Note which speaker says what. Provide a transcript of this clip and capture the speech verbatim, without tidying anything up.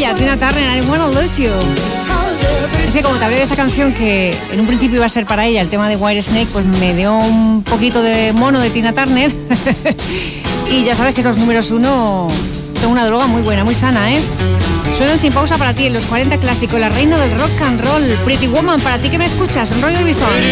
Speaker 1: ella, Tina Turner, I Wanna Lose You. Es que como te hablé de esa canción que en un principio iba a ser para ella, el tema de Whitesnake, pues me dio un poquito de mono de Tina Turner. Y ya sabes que esos números uno son una droga muy buena, muy sana, ¿eh? Suenan sin pausa para ti en los cuarenta clásicos, la reina del rock and roll. Pretty Woman, para ti que me escuchas en Roy Orbison.